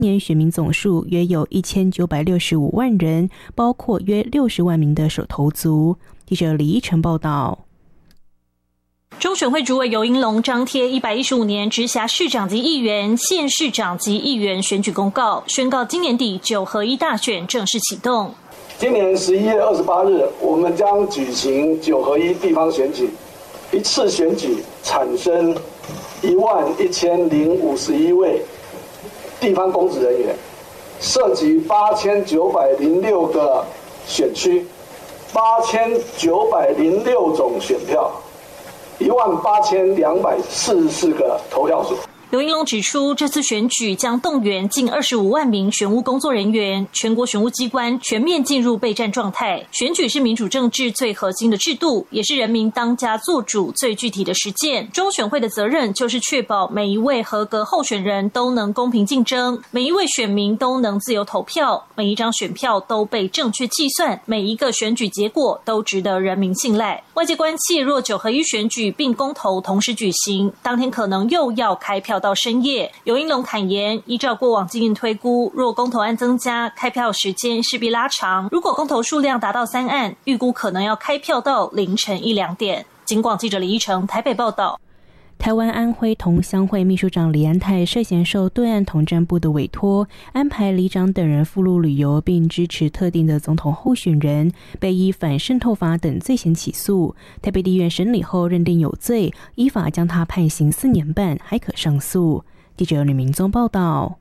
年选民总数约有1965万人，包括约60万名的首投族。记者李依晨报道。 中选会主委游盈隆张贴115年直辖市长及议员、县市长及议员选举公告，宣告今年底9合1大选正式启动。 今年11月28日，我们将举行9合1地方选举，一次选举产生11051位地方公职人员，涉及8906个选区，8906种选票，18244个投票所。 游盈隆指出，这次选举将动员近25万名选务工作人员，全国选务机关全面进入备战状态。选举是民主政治最核心的制度，也是人民当家作主最具体的实践。中选会的责任就是确保每一位合格候选人都能公平竞争，每一位选民都能自由投票，每一张选票都被正确计算，每一个选举结果都值得人民信赖。外界关切，若9合1选举并公投同时举行，当天可能又要开票到深夜。游盈隆坦言，依照过往经验推估，若公投案增加，开票时间势必拉长。如果公投数量达到3案，预估可能要开票到凌晨1、2点。警广记者李依晨台北报道。 台湾安徽同乡会秘书长李安泰涉嫌受对岸统战部的委托，安排里长等人赴陆旅游，并支持特定的总统候选人，被依反渗透法等罪嫌起诉。台北地院审理后认定有罪，依法将他判刑4年半，还可上诉。记者吕明宗报道。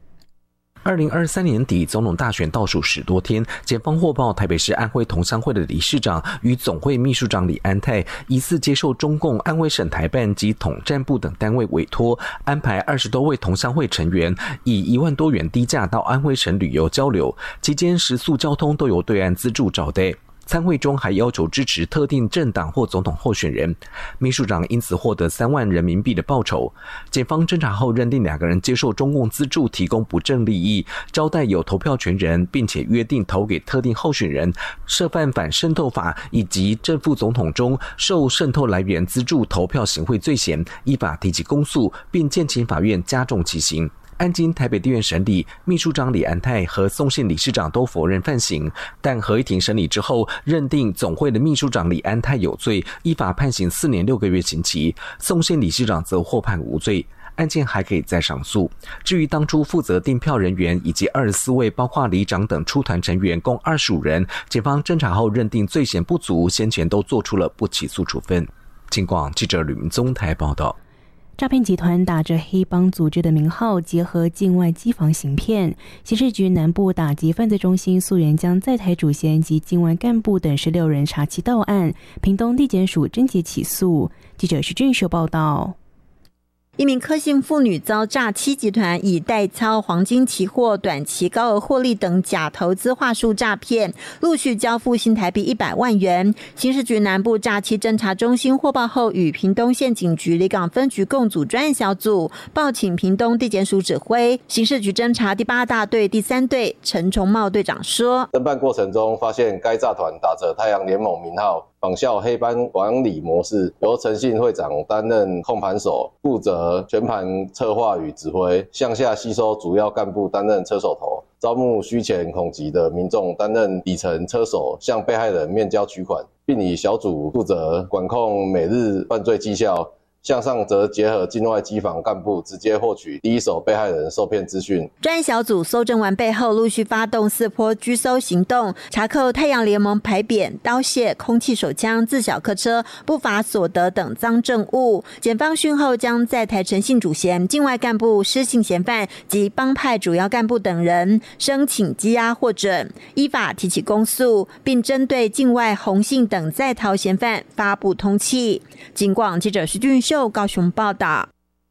2023年底总统大选倒数10多天，检方获报台北市安徽同乡会的理事长与总会秘书长李安泰疑似接受中共安徽省台办及统战部等单位委托，安排20多位同乡会成员以1万多元低价到安徽省旅游交流，期间食宿交通都由对岸资助招待。参会中还要求支持特定政党或总统候选人，秘书长因此获得3万人民币的报酬。检方侦查后认定2个人接受中共资助提供不正利益，招待有投票权人，并且约定投给特定候选人，涉犯反渗透法以及正副总统中受渗透来源资助投票行贿罪嫌，依法提起公诉，并建请法院加重其刑。案经台北地院审理，秘书长李安泰和宋姓理事长都否认犯行，但合议庭审理之后认定总会的秘书长李安泰有罪，依法判刑4年6个月刑期，宋姓理事长则获判无罪。案件还可以再上诉。至于当初负责订票人员以及24位包括里长等出团成员共25人，检方侦查后认定罪嫌不足，先前都做出了不起诉处分。警广记者吕明宗台报道。 诈骗集团打着黑帮组织的名号，结合境外机房行骗。刑事局南部打击犯罪中心溯源将在台主嫌及境外干部等16人查缉到案，屏东地检署侦结起诉。记者徐俊秀报道。 一名柯姓妇女遭诈欺集团以代操黄金期货、短期高额获利等假投资话术诈骗，陆续交付新台币100万元。刑事局南部诈欺侦查中心获报后，与屏东县警局离港分局共组专案小组，报请屏东地检署指挥。刑事局侦查第8大队第3队陈崇茂队长说， 侦办过程中发现该诈团打着太阳联盟名号，仿效黑帮管理模式，由陈姓会长担任控盘手，负责全盘策划与指挥，向下吸收主要干部担任车手头，招募需钱恐急的民众担任底层车手，向被害人面交取款，并以小组负责管控每日犯罪绩效。向上则结合境外机房干部，直接获取第一手被害人受骗资讯。 专案小组搜证完备后，陆续发动4波拘搜行动，查扣太阳联盟牌匾、刀械、空气手枪、自小客车、不法所得等赃证物。检方讯后将在台陈姓主嫌、境外干部、失信嫌犯及帮派主要干部等人申请羁押获准，依法提起公诉，并针对境外洪姓等在逃嫌犯发布通缉。警广记者徐俊秀高雄报道。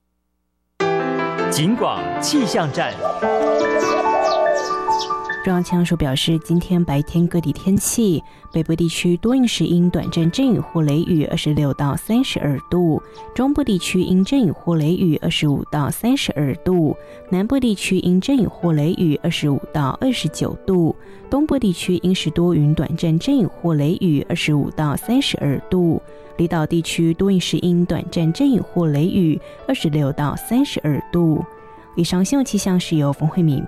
警广气象站。 中央气象署表示，今天白天各地天气，北部地区多云时阴，短暂阵雨或雷雨26到32度，中部地区阴阵雨或雷雨25到32度，南部地区阴阵雨或雷雨25到29度，东部地区阴时多云，短暂阵雨或雷雨25到32度，离岛地区多云时阴，短暂阵雨或雷雨26到32度。以上新闻气象是由冯慧敏